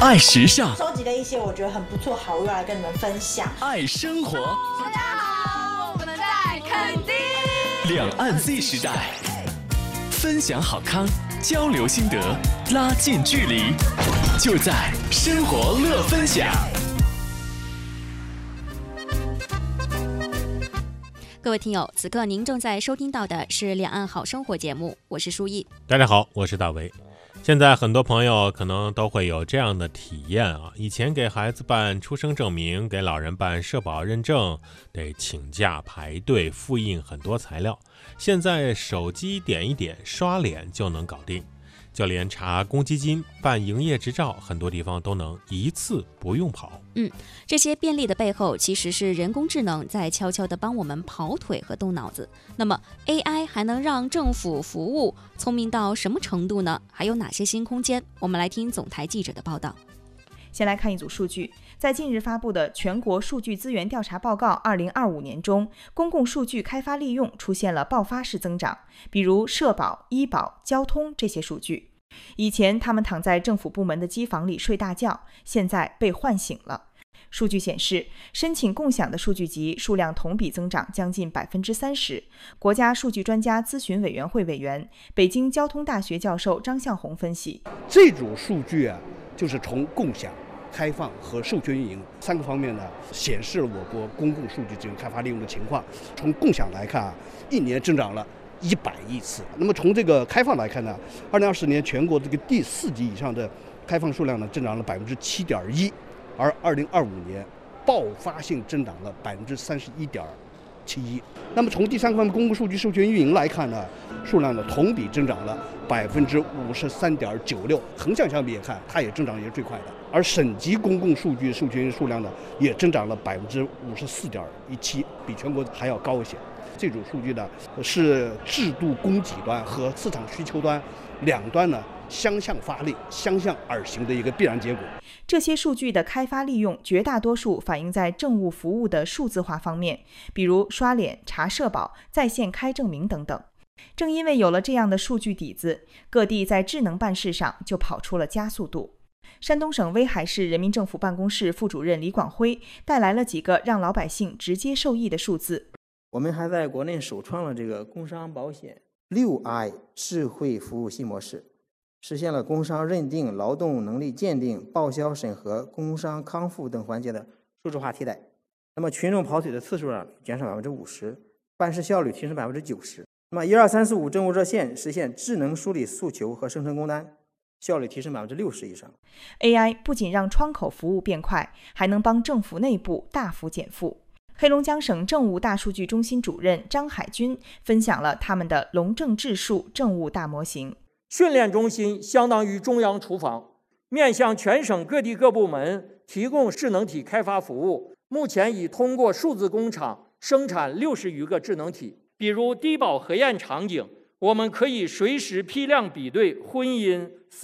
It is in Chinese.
爱时尚， 收集了一些我觉得很不错好物来跟你们分享。 爱生活， 大家好，我们在垦丁。 两岸 Z 时代，分享好康，交流心得，拉近距离，就在生活乐分享。 各位听友，此刻您正在收听到的是两岸好生活节目，我是舒毅。 大家好，我是大为。现在很多朋友可能都会有这样的体验啊，以前给孩子办出生证明，给老人办社保认证，得请假排队复印很多材料，现在手机点一点刷脸就能搞定，就连查公积金、办营业执照，很多地方都能一次不用跑。 这些便利的背后，其实是人工智能在悄悄地帮我们跑腿和动脑子。那么 AI 还能让政府服务聪明到什么程度呢？还有哪些新空间？我们来听总台记者的报道。 先来看一组数据，在近日发布的全国数据资源调查报告2025年中，公共数据开发利用出现了爆发式增长，比如社保、医保、交通这些数据。以前他们躺在政府部门的机房里睡大觉，现在被唤醒了。数据显示，申请共享的数据集数量同比增长将近30%。国家数据专家咨询委员会委员、北京交通大学教授张向红分析， 这组数据就是从共享、开放和授权运营三个方面显示了我国公共数据资源开发利用的情况。从共享来看一年增长了100亿次。那么从这个开放来看呢，2020年全国这个第4级以上的开放数量增长了7.1%，而2025年爆发性增长了31.71%。那么从第三个方面公共数据授权运营来看呢，数量同比增长了53.96%，横向相比也看，它也增长也是最快的。而省级公共数据授权数量也增长了54.17%，比全国还要高一些。这组数据是制度供给端和市场需求端两端相向发力、相向而行的一个必然结果。 这些数据的开发利用绝大多数反映在政务服务的数字化方面，比如刷脸、查社保、在线开证明等等。正因为有了这样的数据底子，各地在智能办事上就跑出了加速度。山东省威海市人民政府办公室副主任李广辉带来了几个让老百姓直接受益的数字。 我们还在国内首创了这个工商保险6i 智慧服务新模式，实现了工伤认定、劳动能力鉴定、报销审核、工伤康复等环节的数字化替代。那么群众跑腿的次数减少50%，办事效率提升90%。那么12345政务热线实现智能梳理诉求和生成工单，效率提升60%以上。 AI 不仅让窗口服务变快，还能帮政府内部大幅减负。黑龙江省政务大数据中心主任张海军分享了他们的龙政智数政务大模型。 训练中心相当于中央厨房，面向全省各地各部门提供智能体开发服务。目前已通过数字工厂生产60余个智能体，比如低保核验场景，我们可以随时批量比对婚姻、